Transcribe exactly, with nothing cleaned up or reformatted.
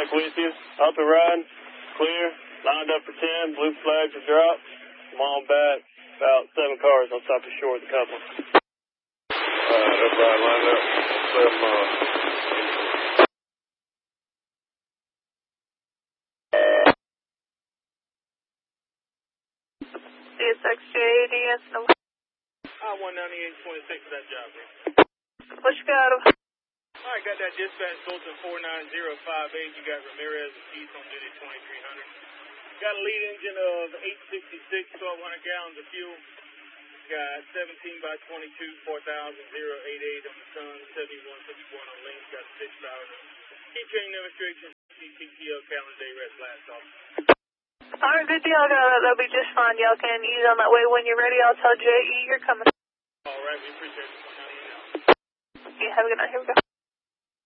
Truck with you. Up and riding. Clear. Lined up for ten. Blue flags are dropped. I'm on back. About seven cars on top of shore with a couple. Alright, everybody lined up. Seven miles. C S X J A D S no. I one ninety-eight twenty-six for that job, bro. What you got? Alright, got that dispatch Sultan four nine zero five eight. You got Ramirez and Keith on duty twenty-three hundred. Got a lead engine of eight sixty-six, twelve hundred gallons of fuel. Got seventeen by twenty-two, four thousand eighty-eight on the sun, seventy-one fifty-one on links. Got six thousand. Key train demonstration, C T T L calendar day rest last off. Alright, good deal. That'll be just fine. Y'all can ease on that way. When you're ready, I'll tell J E you're coming. Alright, we appreciate it. Yeah, have a good night. Here we go.